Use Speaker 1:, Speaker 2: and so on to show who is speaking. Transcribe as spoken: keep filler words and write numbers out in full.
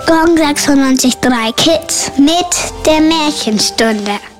Speaker 1: Gong sechsundneunzig Komma drei Kids mit der Märchenstunde.